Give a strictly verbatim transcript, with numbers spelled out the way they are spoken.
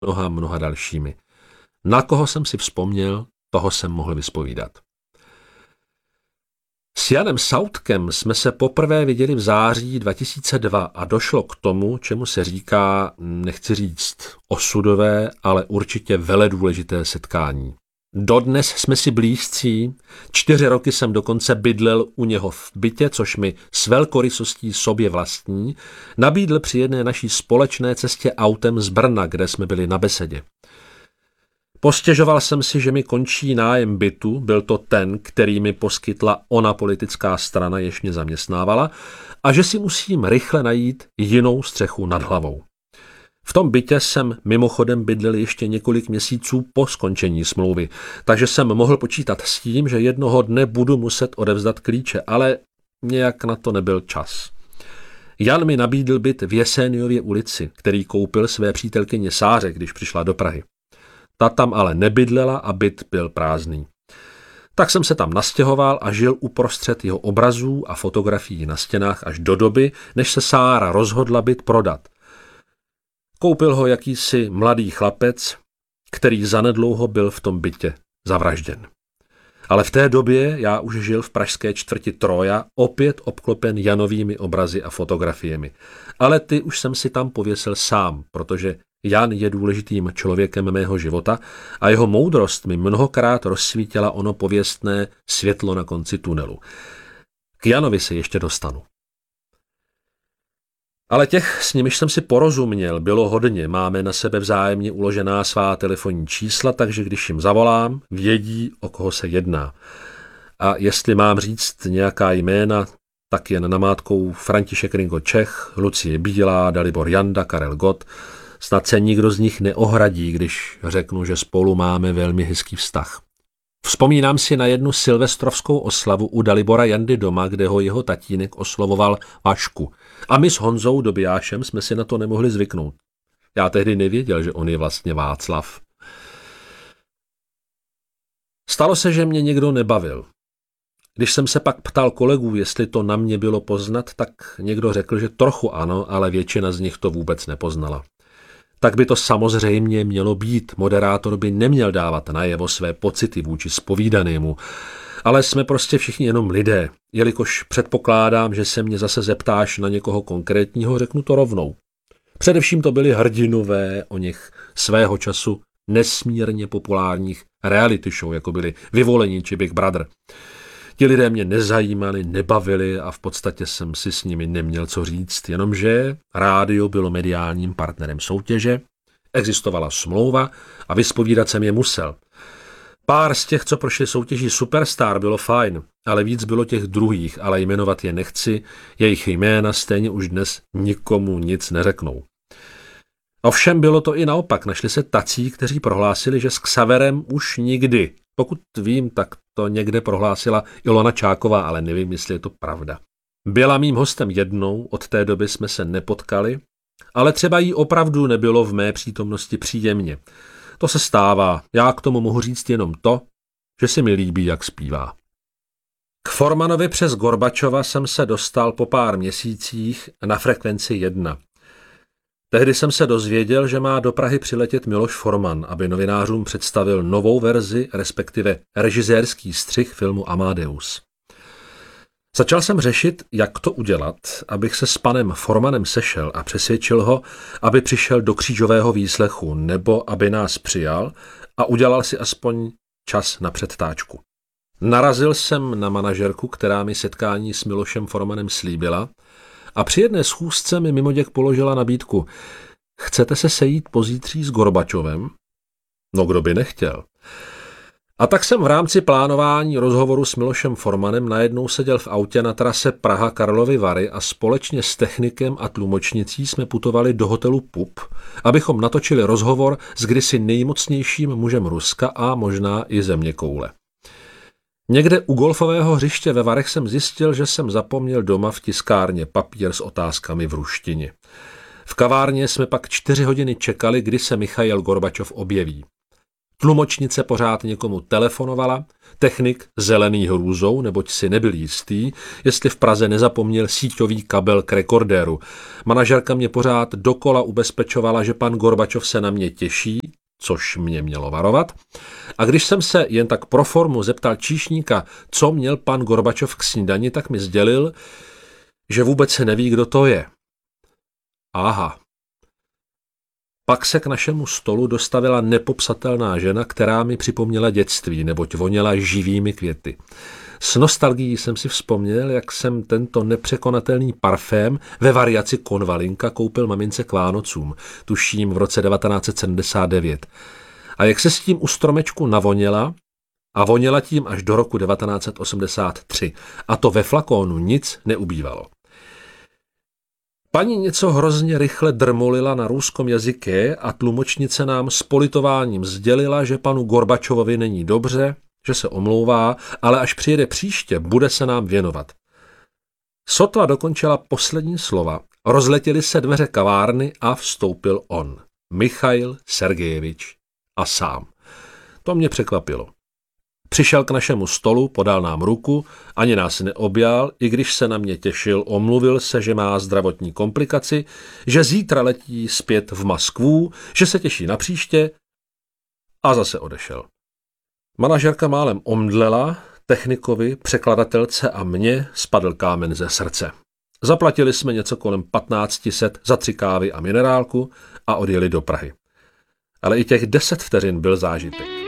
mnoha, mnoha dalšími. Na koho jsem si vzpomněl, toho jsem mohl vyspovídat. S Janem Sautkem jsme se poprvé viděli v září dva tisíce dva a došlo k tomu, čemu se říká, nechci říct osudové, ale určitě veledůležité setkání. Dodnes jsme si blízcí, čtyři roky jsem dokonce bydlel u něho v bytě, což mi s velkorysostí sobě vlastní nabídl při jedné naší společné cestě autem z Brna, kde jsme byli na besedě. Postěžoval jsem si, že mi končí nájem bytu, byl to ten, který mi poskytla ona politická strana, jež mě zaměstnávala, a že si musím rychle najít jinou střechu nad hlavou. V tom bytě jsem mimochodem bydlel ještě několik měsíců po skončení smlouvy, takže jsem mohl počítat s tím, že jednoho dne budu muset odevzdat klíče, ale nějak na to nebyl čas. Jan mi nabídl byt v Jeséniově ulici, který koupil své přítelkyně Sáře, když přišla do Prahy. Ta tam ale nebydlela a byt byl prázdný. Tak jsem se tam nastěhoval a žil uprostřed jeho obrazů a fotografií na stěnách až do doby, než se Sára rozhodla byt prodat. Koupil ho jakýsi mladý chlapec, který zanedlouho byl v tom bytě zavražděn. Ale v té době já už žil v pražské čtvrti Troja, opět obklopen Janovými obrazy a fotografiemi. Ale ty už jsem si tam pověsil sám, protože Jan je důležitým člověkem mého života a jeho moudrost mi mnohokrát rozsvítila ono pověstné světlo na konci tunelu. K Janovi se ještě dostanu. Ale těch, s nimiž jsem si porozuměl, bylo hodně. Máme na sebe vzájemně uložená svá telefonní čísla, takže když jim zavolám, vědí, o koho se jedná. A jestli mám říct nějaká jména, tak jen namátkou František Ringo Čech, Lucie Bílá, Dalibor Janda, Karel Gott. Snad se nikdo z nich neohradí, když řeknu, že spolu máme velmi hezký vztah. Vzpomínám si na jednu silvestrovskou oslavu u Dalibora Jandy doma, kde ho jeho tatínek oslovoval Vašku. A my s Honzou Dobijášem jsme si na to nemohli zvyknout. Já tehdy nevěděl, že on je vlastně Václav. Stalo se, že mě někdo nebavil. Když jsem se pak ptal kolegů, jestli to na mě bylo poznat, tak někdo řekl, že trochu ano, ale většina z nich to vůbec nepoznala. Tak by to samozřejmě mělo být. Moderátor by neměl dávat najevo své pocity vůči zpovídanému. Ale jsme prostě všichni jenom lidé. Jelikož předpokládám, že se mě zase zeptáš na někoho konkrétního, řeknu to rovnou. Především to byli hrdinové o něch svého času nesmírně populárních reality show, jako byli Vyvolení či Big Brother. Ti lidé mě nezajímali, nebavili a v podstatě jsem si s nimi neměl co říct, jenomže rádio bylo mediálním partnerem soutěže, existovala smlouva a vyspovídat jsem je musel. Pár z těch, co prošli soutěží Superstar, bylo fajn, ale víc bylo těch druhých, ale jmenovat je nechci, jejich jména stejně už dnes nikomu nic neřeknou. Ovšem bylo to i naopak, našli se tací, kteří prohlásili, že s Xaverem už nikdy. Pokud vím, tak to někde prohlásila Ilona Čáková, ale nevím, jestli je to pravda. Byla mým hostem jednou, od té doby jsme se nepotkali, ale třeba jí opravdu nebylo v mé přítomnosti příjemně. To se stává, já k tomu mohu říct jenom to, že se mi líbí, jak zpívá. K Formanovi přes Gorbačova jsem se dostal po pár měsících na frekvenci jedna. Tehdy jsem se dozvěděl, že má do Prahy přiletět Miloš Forman, aby novinářům představil novou verzi, respektive režisérský střih filmu Amadeus. Začal jsem řešit, jak to udělat, abych se s panem Formanem sešel a přesvědčil ho, aby přišel do křížového výslechu, nebo aby nás přijal a udělal si aspoň čas na předtáčku. Narazil jsem na manažerku, která mi setkání s Milošem Formanem slíbila, a při jedné schůzce mi mimoděk položila nabídku. Chcete se sejít pozítří s Gorbačovem? No kdo by nechtěl. A tak jsem v rámci plánování rozhovoru s Milošem Formanem najednou seděl v autě na trase Praha Karlovy Vary a společně s technikem a tlumočnicí jsme putovali do hotelu Pup, abychom natočili rozhovor s kdysi nejmocnějším mužem Ruska a možná i zeměkoule. Někde u golfového hřiště ve Varech jsem zjistil, že jsem zapomněl doma v tiskárně papír s otázkami v ruštině. V kavárně jsme pak čtyři hodiny čekali, kdy se Michail Gorbačov objeví. Tlumočnice pořád někomu telefonovala, technik zelený hrůzou, neboť si nebyl jistý, jestli v Praze nezapomněl síťový kabel k rekordéru. Manažerka mě pořád dokola ubezpečovala, že pan Gorbačov se na mě těší, což mě mělo varovat. A když jsem se jen tak pro formu zeptal číšníka, co měl pan Gorbačov k snídani, tak mi sdělil, že vůbec neví, kdo to je. Aha. Pak se k našemu stolu dostavila nepopsatelná žena, která mi připomněla dětství, neboť voněla živými květy. S nostalgií jsem si vzpomněl, jak jsem tento nepřekonatelný parfém ve variaci konvalinka koupil mamince k Vánocům, tuším v roce devatenáct set sedmdesát devět. A jak se s tím u stromečku navoněla, a voněla tím až do roku devatenáct set osmdesát tři. A to ve flakónu nic neubývalo. Paní něco hrozně rychle drmolila na ruskom jazyke a tlumočnice nám s politováním sdělila, že panu Gorbačovovi není dobře, že se omlouvá, ale až přijede příště, bude se nám věnovat. Sotva dokončila poslední slova, rozletěly se dveře kavárny a vstoupil on, Michail Sergejevič, a sám. To mě překvapilo. Přišel k našemu stolu, podal nám ruku, ani nás neobjal, i když se na mě těšil, omluvil se, že má zdravotní komplikaci, že zítra letí zpět v Moskvu, že se těší na příště a zase odešel. Manažerka málem omdlela, technikovi, překladatelce a mně spadl kámen ze srdce. Zaplatili jsme něco kolem patnáct set za tři kávy a minerálku a odjeli do Prahy. Ale i těch deset vteřin byl zážitek.